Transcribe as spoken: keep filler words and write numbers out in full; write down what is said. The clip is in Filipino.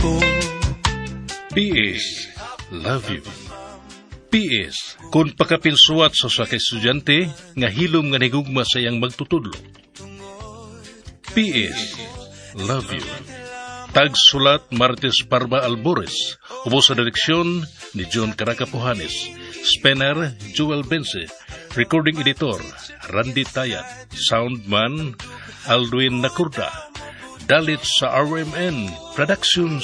ko. P S. Love you. P S. Kung pakapinsuat sa sa estudyante, nga hilom nga nigugma sa iyang magtutudlo. P S. Love you. Tagsulat Martes Parma Albores. Ubos sa direksyon ni John Caraca Pujanes. Spener Joel Bense. Recording editor Randy Tayat. Soundman Alduin Nakurda. Dalit sa R M N Productions